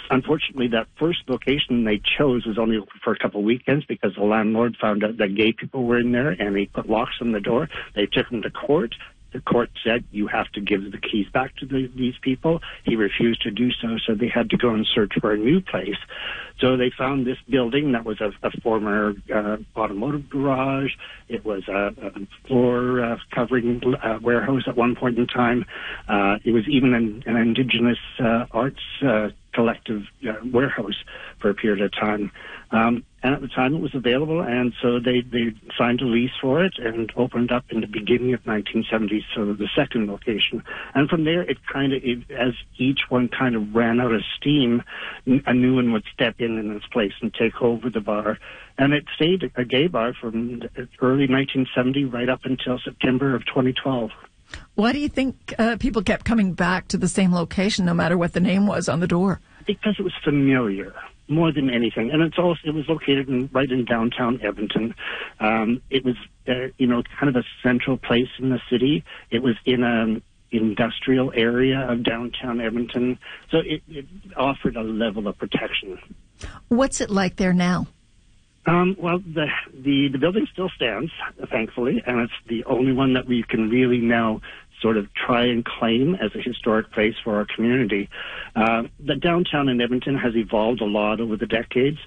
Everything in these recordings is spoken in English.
Unfortunately, that first location they chose was only open for a couple of weekends because the landlord found out that gay people were in there and he put locks on the door. They took him to court. The court said, you have to give the keys back to these people. He refused to do so, so they had to go and search for a new place. So they found this building that was a former automotive garage. It was a floor covering warehouse at one point in time. It was even an Indigenous arts collective warehouse for a period of time. And at the time it was available, and so they signed a lease for it and opened up in the beginning of 1970, so the second location. And from there, as each one kind of ran out of steam, a new one would step in its place and take over the bar. And it stayed a gay bar from early 1970 right up until September of 2012. Why do you think people kept coming back to the same location, no matter what the name was on the door? Because it was familiar, more than anything. And it was located right in downtown Edmonton. It was, kind of a central place in the city. It was in an industrial area of downtown Edmonton. So it offered a level of protection. What's it like there now? Well, the building still stands, thankfully, and it's the only one that we can really now sort of try and claim as a historic place for our community. The downtown in Edmonton has evolved a lot over the decades.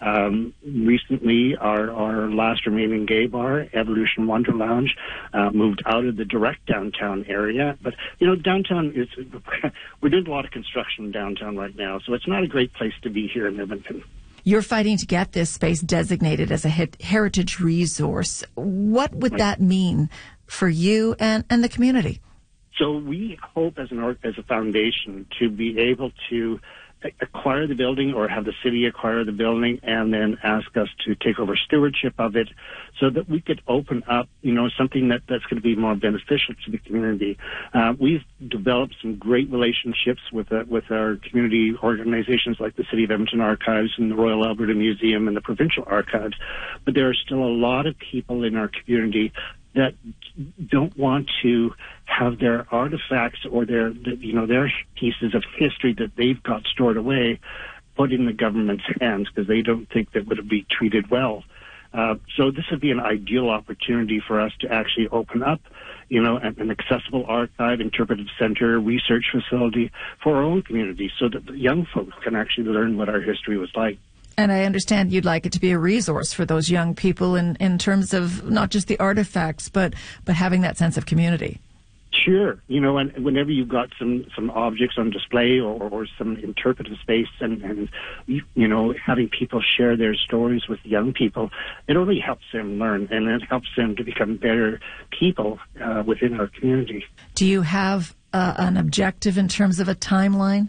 Recently, our last remaining gay bar, Evolution Wonder Lounge, moved out of the direct downtown area. But, downtown we're doing a lot of construction downtown right now, so it's not a great place to be here in Edmonton. You're fighting to get this space designated as a heritage resource. What would that mean for you and the community? So we hope as a foundation to be able to acquire the building or have the city acquire the building and then ask us to take over stewardship of it so that we could open up, something that's going to be more beneficial to the community. We've developed some great relationships with our community organizations like the City of Edmonton Archives and the Royal Alberta Museum and the Provincial Archives, but there are still a lot of people in our community that don't want to have their artifacts or their pieces of history that they've got stored away put in the government's hands because they don't think that would be treated well. So this would be an ideal opportunity for us to actually open up, an accessible archive, interpretive center, research facility for our own community so that the young folks can actually learn what our history was like. And I understand you'd like it to be a resource for those young people in terms of not just the artifacts, but having that sense of community. Sure. And whenever you've got some objects on display or some interpretive space and having people share their stories with young people, it only helps them learn and it helps them to become better people within our community. Do you have an objective in terms of a timeline?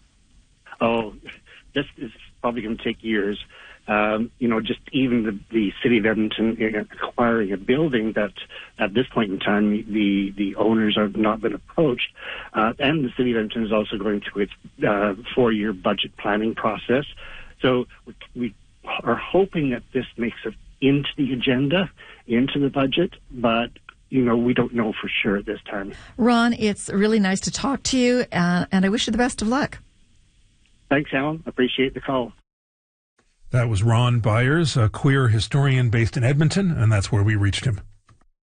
Oh, this is probably going to take years. Just even the City of Edmonton acquiring a building that at this point in time the owners have not been approached, and the City of Edmonton is also going through its 4-year budget planning process. So we are hoping that this makes it into the agenda, into the budget, but we don't know for sure at this time. Ron, it's really nice to talk to you, and I wish you the best of luck. Thanks, Alan. Appreciate the call. That was Ron Byers, a queer historian based in Edmonton, and that's where we reached him.